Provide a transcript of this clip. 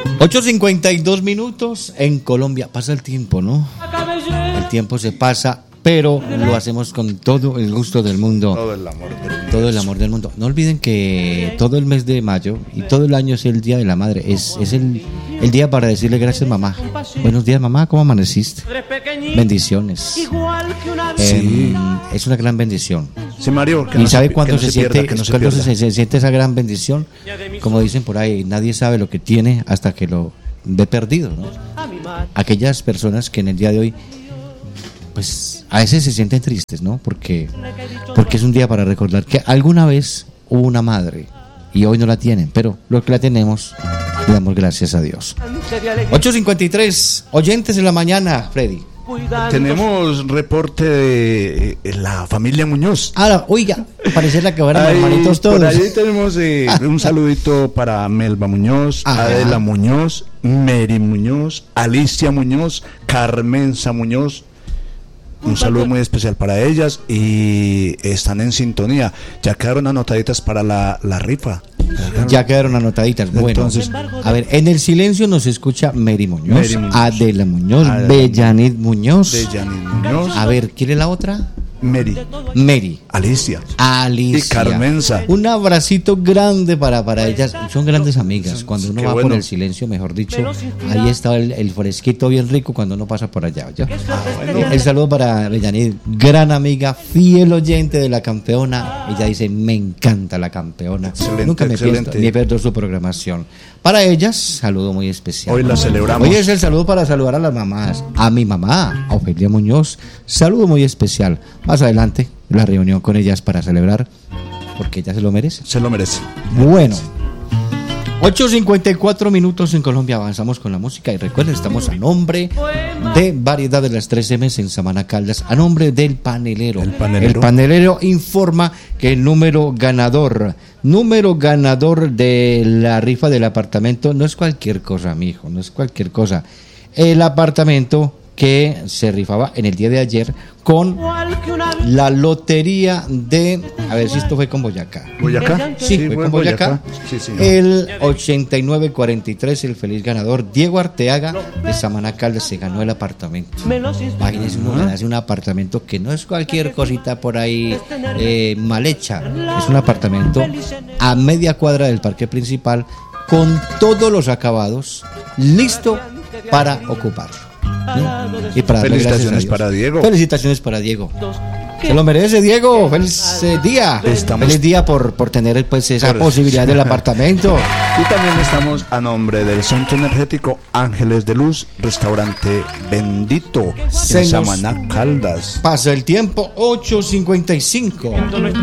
8:52 en Colombia. Pasa el tiempo, ¿no? El tiempo se pasa, pero lo hacemos con todo el gusto del mundo. Todo el amor del mundo. Todo el amor del mundo. No olviden que todo el mes de mayo y todo el año es el Día de la Madre. Es el día para decirle gracias, mamá. Buenos días, mamá. ¿Cómo amaneciste? Bendiciones. Es una gran bendición. Sí, Mario. ¿Y sabe cuándo se siente esa gran bendición? Como dicen por ahí, nadie sabe lo que tiene hasta que lo ve perdido, ¿no? Aquellas personas que en el día de hoy, pues a veces se sienten tristes, ¿no? Porque es un día para recordar que alguna vez hubo una madre y hoy no la tienen, pero lo que la tenemos, le damos gracias a Dios. 8:53, oyentes en la mañana, Freddy. Tenemos reporte de la familia Muñoz. Oiga, parece que fueran hermanitos todos. Por ahí tenemos un saludito para Melba Muñoz, Adela Muñoz, Mary Muñoz, Alicia Muñoz, Carmenza Muñoz. Un saludo muy especial para ellas y están en sintonía. Ya quedaron anotaditas para la rifa. Ya quedaron anotaditas. Bueno, entonces, a ver, en el silencio nos escucha Mary Muñoz, Adela Muñoz, Bellanit Muñoz. A ver, ¿quiere la otra? Mary. Alicia. Y Carmenza. Un abracito grande para ellas. Son grandes amigas. Cuando uno va por el silencio, mejor dicho, ahí está el fresquito bien rico cuando uno pasa por allá. El saludo para Bellanit, gran amiga, fiel oyente de La Campeona. Ella dice, me encanta La Campeona. Excelente, nunca me pierdo su programación. Para ellas, saludo muy especial. Hoy la celebramos. Hoy es el saludo para saludar a las mamás. A mi mamá, a Ofelia Muñoz, saludo muy especial. Más adelante, la reunión con ellas para celebrar, porque ella se lo merece. Se lo merece. Bueno, 8:54 en Colombia, avanzamos con la música y recuerden, estamos a nombre de Variedad de las 3 M's en Samaná Caldas, a nombre del panelero. El panelero informa que el número ganador de la rifa del apartamento no es cualquier cosa, mijo, no es cualquier cosa. El apartamento que se rifaba en el día de ayer con la lotería de, a ver si esto fue con Boyacá. ¿Boyacá? Sí, fue con Boyacá. Sí, el 8943, el feliz ganador Diego Arteaga de Samaná Caldas se ganó el apartamento. Imagínense uno ganarse un apartamento que no es cualquier cosita por ahí mal hecha. Es un apartamento a media cuadra del parque principal con todos los acabados listo para ocuparlo. Y para felicitaciones para Diego. Felicitaciones para Diego. Se lo merece, Diego. Feliz día. Feliz día por tener pues esa posibilidad del apartamento. Y también estamos a nombre del Centro Energético Ángeles de Luz, restaurante Bendito en Samaná Caldas. Pasa el tiempo, 8:55.